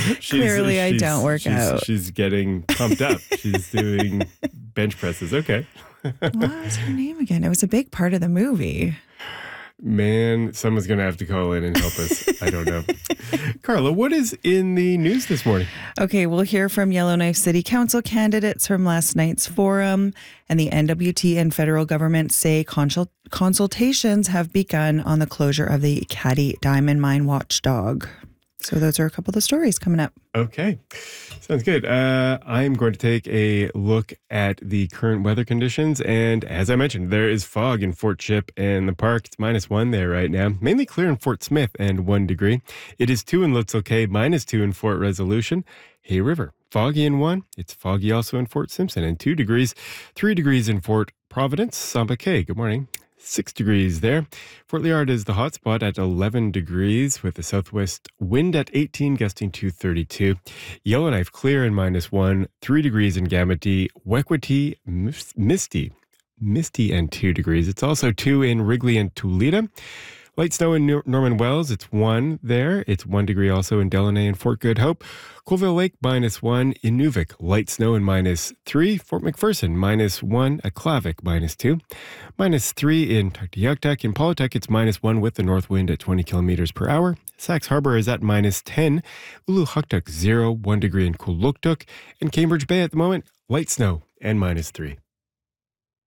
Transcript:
Clearly, I don't work out. She's getting pumped up. She's doing bench presses. Okay. What was her name again? It was a big part of the movie. Man, someone's going to have to call in and help us. I don't know. Carla, what is in the news this morning? Okay, we'll hear from Yellowknife City Council candidates from last night's forum, and the NWT and federal government say consultations have begun on the closure of the Caddy Diamond Mine watchdog. So those are a couple of the stories coming up. Okay. Sounds good. I'm going to take a look at the current weather conditions. And as I mentioned, there is fog in Fort Chip and the park. It's -1 there right now. Mainly clear in Fort Smith and 1 degree. It is 2 in Litzel Cay, -2 in Fort Resolution. Hay River, foggy in 1. It's foggy also in Fort Simpson and 2 degrees. 3 degrees in Fort Providence. Samba Cay, good morning. 6 degrees there. Fort Liard is the hot spot at 11 degrees with the southwest wind at 18, gusting to 32. Yellowknife clear and -1, 3 degrees in Gamity. Wekwati misty and 2 degrees. It's also 2 in Wrigley and Tulita. Light snow in Norman Wells, it's 1 there. It's 1 degree also in Delaney and Fort Good Hope. Colville Lake, -1. Inuvik, light snow and -3. Fort McPherson, -1. At Clavic, -2. -3 in Tuktoyaktuk. In Paulatuk, it's -1 with the north wind at 20 kilometers per hour. Sax Harbor is at -10. Uluhuktuk, 0, 1 degree in Kuluktuk. And Cambridge Bay at the moment, light snow and -3.